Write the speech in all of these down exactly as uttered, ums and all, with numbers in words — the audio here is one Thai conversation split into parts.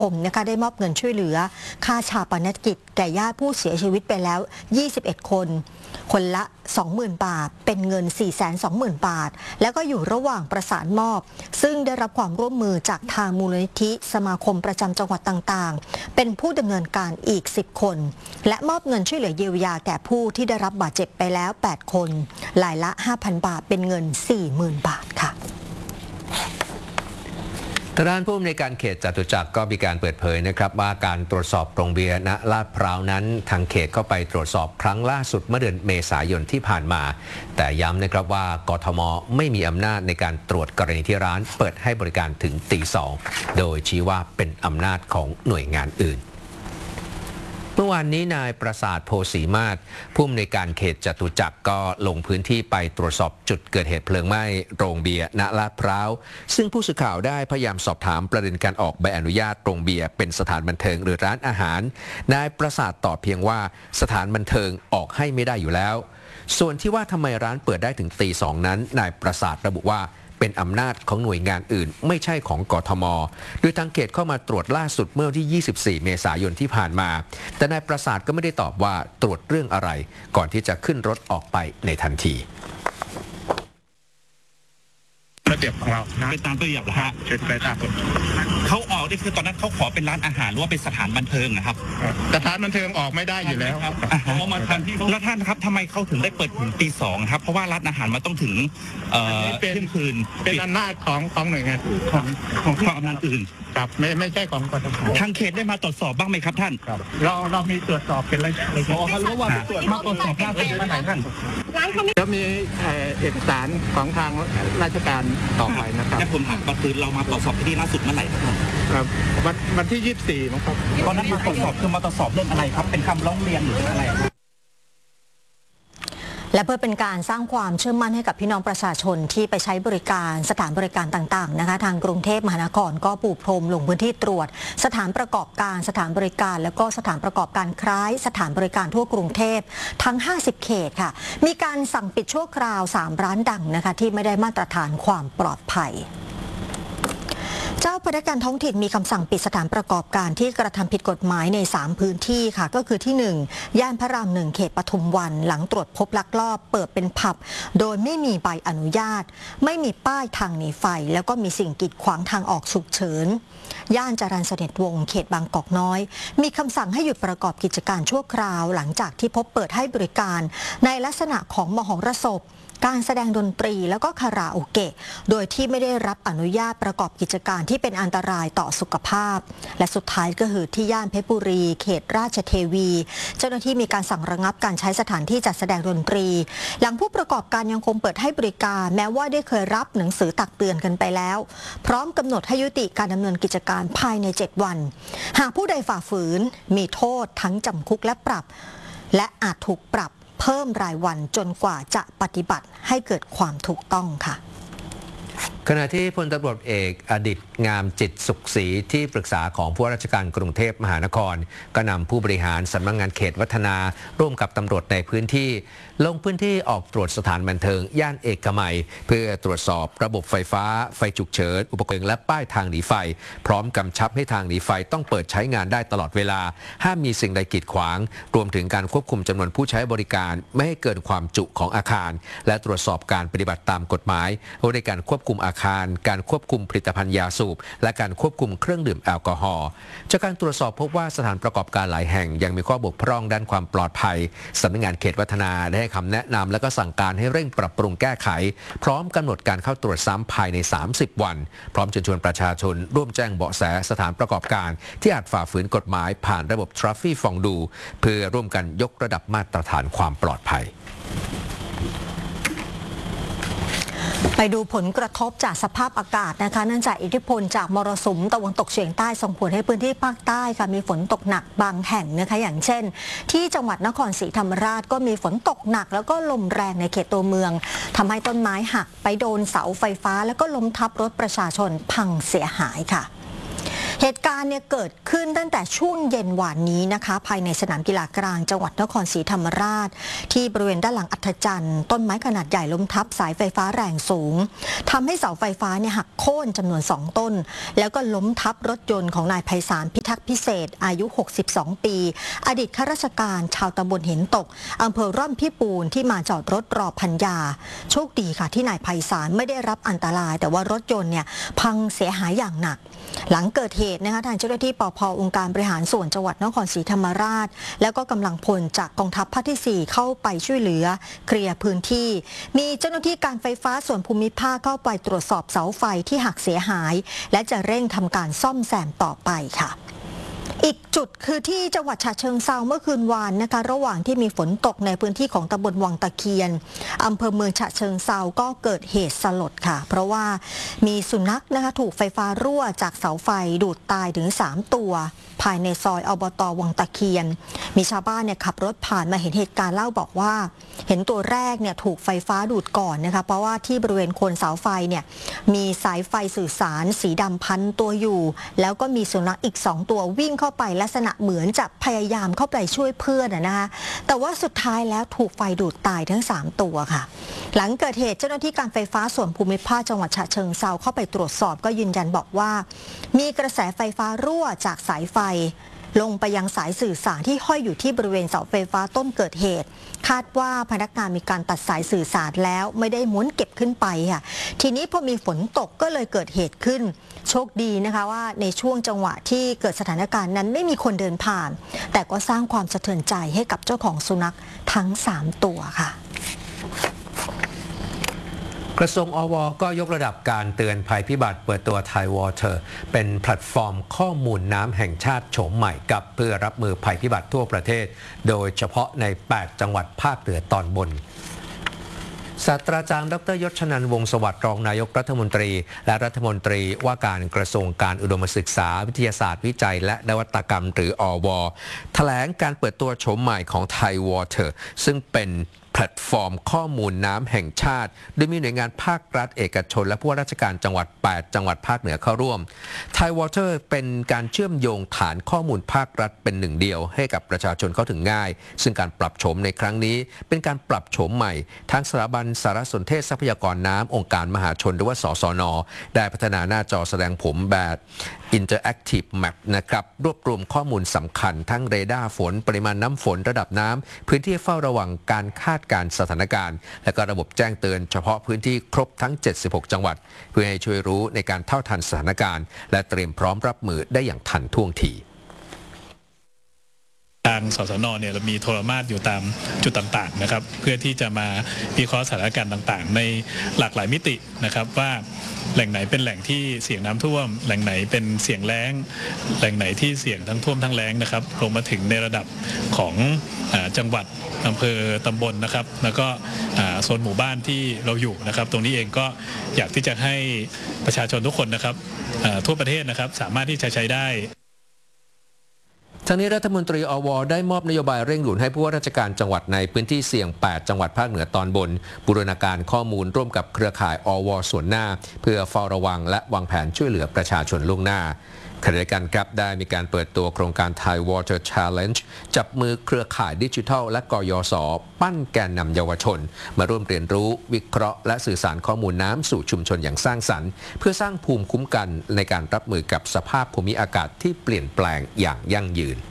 ผมนะคะได้มอบเงินช่วยเหลือค่าชาปนกิจแก่ญาติผู้เสียชีวิตไปแล้วยี่สิบเอ็ดคนคนละ สองหมื่น บาทเป็นเงิน สี่แสนสองหมื่น บาทแล้วก็อยู่ระหว่างประสานมอบซึ่งได้รับความร่วมมือจากทางมูลนิธิสมาคมประจำจังหวัดต่างๆเป็นผู้ดำเนินการอีกสิบคนและมอบเงินช่วยเหลือเยียวยาแก่ผู้ที่ได้รับบาดเจ็บไปแล้วแปดคนรายละ ห้าพัน บาทเป็นเงิน สี่หมื่น บาทค่ะด้านผู้อำนวยการเขตจตุจักรก็มีการเปิดเผยนะครับว่าการตรวจสอบโรงเบียร์ณลาดพร้าวนั้นทางเขตเข้าไปตรวจสอบครั้งล่าสุดเมื่อเดือนเมษายนที่ผ่านมาแต่ย้ำนะครับว่ากทมไม่มีอำนาจในการตรวจกรณีที่ร้านเปิดให้บริการถึงตีสองโดยชี้ว่าเป็นอำนาจของหน่วยงานอื่นเมื่อวานนี้นายประสาทโพสีมาศผู้อำนวยการเขตจตุจักรก็ลงพื้นที่ไปตรวจสอบจุดเกิดเหตุเพลิงไหม้โรงเบียร์ณลาดพร้าวซึ่งผู้สื่อข่าวได้พยายามสอบถามประเด็นการออกใบอนุญาตโรงเบียร์เป็นสถานบันเทิงหรือร้านอาหารนายประสาทตอบเพียงว่าสถานบันเทิงออกให้ไม่ได้อยู่แล้วส่วนที่ว่าทำไมร้านเปิดได้ถึงตีสองนั้นนายประสาทระบุว่าเป็นอำนาจของหน่วยงานอื่นไม่ใช่ของกทมโดยทางเขตเข้ามาตรวจล่าสุดเมื่อวันที่ยี่สิบสี่เมษายนที่ผ่านมาแต่นายประสาทก็ไม่ได้ตอบว่าตรวจเรื่องอะไรก่อนที่จะขึ้นรถออกไปในทันทีระเบียบของเราเป็นตามระเบียบเหรอฮะเป็นไปตามเขาออกนี่คือตอนนั้นเขาขอเป็นร้านอาหารหรือว่าเป็นสถานบันเทิงนะครับสถานบันเทิงออกไม่ได้อยู่แล้วครับเพราะมาทันที่แล้วท่านครับทำไมเขาถึงได้เปิดถึงตีสองครับเพราะว่าร้านอาหารมันต้องถึงเอ่อเที่ยงคืนเป็นอำนาจของของหน่วยงานของของของอำนาจอื่นครับไม่ไม่ใช่ของกทมทางเขตได้มาตรวจสอบบ้างไหมครับท่านเราเรามีตรวจสอบเป็นระยะระยะเขารู้ว่าตรวจมาตรวจสอบล่าสุดเมื่อไหร่ท่านแล้วมีเอกสารของทางราชการต่อไปนะครับแต่ผมถามก็คือเรามาตรวจสอบที่นี่ล่าสุดเมื่อไหร่ครับวันวันที่ยี่สิบสี่นะครับตอนนั้นมาตรวจสอบคือมาตรวจสอบเรื่องอะไรครับเป็นคำร้องเรียนหรืออะไรและเพื่อเป็นการสร้างความเชื่อมั่นให้กับพี่น้องประชาชนที่ไปใช้บริการสถานบริการต่างๆนะคะทางกรุงเทพมหานครก็ปูพรมลงพื้นที่ตรวจสถานประกอบการสถานบริการแล้วก็สถานประกอบการคล้ายสถานบริการทั่วกรุงเทพทั้งห้าสิบเขตค่ะมีการสั่งปิดชั่วคราวสามร้านดังนะคะที่ไม่ได้มาตรฐานความปลอดภัยเจ้าพนักงานท้องถิ่นมีคำสั่งปิดสถานประกอบการที่กระทำผิดกฎหมายในสามพื้นที่ค่ะก็คือที่หนึ่งย่านพระรามหนึ่งเขตปทุมวันหลังตรวจพบลักลอบเปิดเป็นผับโดยไม่มีใบอนุญาตไม่มีป้ายทางหนีไฟแล้วก็มีสิ่งกีดขวางทางออกฉุกเฉินย่านจรัญสนิทวงศ์เขตบางกอกน้อยมีคำสั่งให้หยุดประกอบกิจการชั่วคราวหลังจากที่พบเปิดให้บริการในลักษณะของมหรสพการแสดงดนตรีแล้วก็คาราโอเกะโดยที่ไม่ได้รับอนุญาตประกอบกิจการที่เป็นอันตรายต่อสุขภาพและสุดท้ายก็คือที่ย่านเพชรบุรีเขตราชเทวีเจ้าหน้าที่มีการสั่งระงับการใช้สถานที่จัดแสดงดนตรีหลังผู้ประกอบการยังคงเปิดให้บริการแม้ว่าได้เคยรับหนังสือตักเตือนกันไปแล้วพร้อมกำหนดให้ยุติการดำเนินกิจการภายในเจ็ดวันหากผู้ใดฝ่าฝืนมีโทษทั้งจำคุกและปรับและอาจถูกปรับเพิ่มรายวันจนกว่าจะปฏิบัติให้เกิดความถูกต้องค่ะขณะที่พลตำรวจเอกอดิษฐ์งามจิตสุขศรีที่ปรึกษาของผู้ว่าราชการกรุงเทพมหานครก็นำผู้บริหารสำนักงานเขตวัฒนาร่วมกับตำรวจในพื้นที่ลงพื้นที่ออกตรวจสถานบันเทิงย่านเอกมัยเพื่อตรวจสอบระบบไฟฟ้าไฟฉุกเฉินอุปกรณ์และป้ายทางหนีไฟพร้อมกำชับให้ทางหนีไฟต้องเปิดใช้งานได้ตลอดเวลาห้ามมีสิ่งใดกีดขวางรวมถึงการควบคุมจำนวนผู้ใช้บริการไม่ให้เกินความจุของอาคารและตรวจสอบการปฏิบัติตามกฎหมายในการควบคุมอาคารการควบคุมผลิตภัณฑ์ยาสูบและการควบคุมเครื่องดื่มแอลกอฮอล์จากการตรวจสอบพบว่าสถานประกอบการหลายแห่งยังมีข้อบกพร่องด้านความปลอดภัยสำนักงานเขตวัฒนาได้ให้คำแนะนำและก็สั่งการให้เร่งปรับปรุงแก้ไขพร้อมกำหนดการเข้าตรวจซ้ำภายในสามสิบวันพร้อมเชิญชวนประชาชนร่วมแจ้งเบาะแสสถานประกอบการที่อาจฝ่าฝืนกฎหมายผ่านระบบ Traffic ฟองดูเพื่อร่วมกันยกระดับมาตรฐานความปลอดภัยไปดูผลกระทบจากสภาพอากาศนะคะเนื่องจากอิทธิพลจากมรสุมตะวันตกเฉียงใต้ส่งผลให้พื้นที่ภาคใต้ค่ะมีฝนตกหนักบางแห่งนะคะอย่างเช่นที่จังหวัดนครศรีธรรมราชก็มีฝนตกหนักแล้วก็ลมแรงในเขตตัวเมืองทำให้ต้นไม้หักไปโดนเสาไฟฟ้าแล้วก็ล้มทับรถประชาชนพังเสียหายค่ะเหตุการณ์เนี่ยเกิดขึ้นตั้งแต่ช่วงเย็นวานนี้นะคะภายในสนามกีฬากลางจังหวัดนครศรีธรรมราชที่บริเวณด้านหลังอัฐจันทร์ต้นไม้ขนาดใหญ่ล้มทับสายไฟฟ้าแรงสูงทำให้เสาไฟฟ้าเนี่ยหักโค่นจำนวนสองต้นแล้วก็ล้มทับรถยนต์ของนายไพศาลพิทักษ์พิเศษอายุหกสิบสองปีอดีตข้าราชการชาวตำบลเห็นตกอำเภอร่อนพิปูนที่มาจอดรถรอพันยาโชคดีค่ะที่นายไพศาลไม่ได้รับอันตรายแต่ว่ารถยนต์เนี่ยพังเสียหายอย่างหนักหลังเกิดเหตุนะคะทางเจ้าหน้าที่ปภ.องค์การบริหารส่วนจังหวัดนครศรีธรรมราชแล้วก็กำลังพลจากกองทัพภาคที่สี่เข้าไปช่วยเหลือเคลียร์พื้นที่มีเจ้าหน้าที่การไฟฟ้าส่วนภูมิภาคเข้าไปตรวจสอบเสาไฟที่หักเสียหายและจะเร่งทำการซ่อมแซมต่อไปค่ะอีกจุดคือที่จังหวัดฉะเชิงเทราเมื่อคืนวานนะคะระหว่างที่มีฝนตกในพื้นที่ของตำบลวังตะเคียนอำเภอเมืองฉะเชิงเทราก็เกิดเหตุสลดค่ะเพราะว่ามีสุนัขนะคะถูกไฟฟ้ารั่วจากเสาไฟดูดตายถึงสามตัวภายในซอยอบต.วังตะเคียนมีชาวบ้านเนี่ยขับรถผ่านมาเห็นเหตุการณ์เล่าบอกว่าเห็นตัวแรกเนี่ยถูกไฟฟ้าดูดก่อนนะคะเพราะว่าที่บริเวณโคนเสาไฟเนี่ยมีสายไฟสื่อสารสีดำพันตัวอยู่แล้วก็มีสุนัขอีกสองตัววิ่งเข้าไปลักษณะเหมือนจะพยายามเข้าไปช่วยเพื่อนนะคะแต่ว่าสุดท้ายแล้วถูกไฟดูดตายทั้งสามตัวค่ะหลังเกิดเหตุเจ้าหน้าที่การไฟฟ้าส่วนภูมิภาคจังหวัดฉะเชิงเทราเข้าไปตรวจสอบก็ยืนยันบอกว่ามีกระแสไฟฟ้ารั่วจากสายไฟลงไปยังสายสื่อสารที่ห้อยอยู่ที่บริเวณเสาไฟฟ้าต้นเกิดเหตุคาดว่าพนักงานมีการตัดสายสื่อสารแล้วไม่ได้ม้วนเก็บขึ้นไปค่ะทีนี้พอมีฝนตกก็เลยเกิดเหตุขึ้นโชคดีนะคะว่าในช่วงจังหวะที่เกิดสถานการณ์นั้นไม่มีคนเดินผ่านแต่ก็สร้างความสะเทือนใจให้กับเจ้าของสุนัขทั้งสามตัวค่ะกระทรวงอว.ก็ยกระดับการเตือนภัยพิบัติเปิดตัว Thai Water เป็นแพลตฟอร์มข้อมูลน้ำแห่งชาติโฉมใหม่กับเพื่อรับมือภัยพิบัติทั่วประเทศโดยเฉพาะในแปดจังหวัดภาคเหนือตอนบนศาสตราจารย์ดร.ยศชนันท์วงศ์สวัสดิ์รองนายกรัฐมนตรีและรัฐมนตรีว่าการกระทรวงการอุดมศึกษาวิทยาศาสตร์วิจัยและนวัตกรรมหรืออว.แถลงการเปิดตัวโฉมใหม่ของ Thai Water ซึ่งเป็นแพลตฟอร์มข้อมูลน้ำแห่งชาติโดยมีหน่วยงานภาครัฐเอกชนและผู้ว่าราชการจังหวัดแปดจังหวัดภาคเหนือเข้าร่วม Thai Water เป็นการเชื่อมโยงฐานข้อมูลภาครัฐเป็นหนึ่งเดียวให้กับประชาชนเข้าถึงง่ายซึ่งการปรับโฉมในครั้งนี้เป็นการปรับโฉมใหม่ทางสถาบันสารสนเทศทรัพยากรน้ำองค์การมหาชนหรือว่าสสน.ได้พัฒนาหน้าจอแสดงผลแบบ Interactive Map นะครับรวบรวมข้อมูลสำคัญทั้งเรดาร์ฝนปริมาณน้ำฝนระดับน้ำพื้นที่เฝ้าระวังการคาดการณ์สถานการณ์และก็ระบบแจ้งเตือนเฉพาะพื้นที่ครบทั้งเจ็ดสิบหกจังหวัดเพื่อให้ช่วยรู้ในการเท่าทันสถานการณ์และเตรียมพร้อมรับมือได้อย่างทันท่วงทีทางสสน.เนี่ยเรามีโทรมาตรอยู่ตามจุดต่างๆนะครับเพื่อที่จะมาวิเคราะห์สถานการณ์ต่างๆในหลากหลายมิตินะครับว่าแหล่งไหนเป็นแหล่งที่เสี่ยงน้ำท่วมแหล่งไหนเป็นเสี่ยงแล้งแหล่งไหนที่เสี่ยงทั้งท่วมทั้งแล้งนะครับลงมาถึงในระดับของจังหวัดอำเภอตำบลนะครับแล้วก็โซนหมู่บ้านที่เราอยู่นะครับตรงนี้เองก็อยากที่จะให้ประชาชนทุกคนนะครับทั่วประเทศนะครับสามารถที่จะใช้ได้ทั้งนี้รัฐมนตรีอว.ได้มอบนโยบายเร่งด่วนให้ผู้ว่าราชการจังหวัดในพื้นที่เสี่ยงแปดจังหวัดภาคเหนือตอนบนบูรณาการข้อมูลร่วมกับเครือข่ายอว.ส่วนหน้าเพื่อเฝ้าระวังและวางแผนช่วยเหลือประชาชนล่วงหน้าขณะเดียวกันครับได้มีการเปิดตัวโครงการ Thai Water Challenge จับมือเครือข่ายดิจิทัลและกยศ.ปั้นแกนนำเยาวชนมาร่วมเรียนรู้วิเคราะห์และสื่อสารข้อมูลน้ำสู่ชุมชนอย่างสร้างสรรค์เพื่อสร้างภูมิคุ้มกันในการรับมือกับสภาพภูมิอากาศที่เปลี่ยนแปลงอย่างยั่งยืน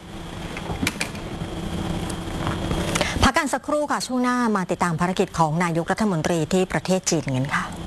พักกันสักครู่ค่ะช่วงหน้ามาติดตามภารกิจของนายกรัฐมนตรีที่ประเทศจีนกันค่ะ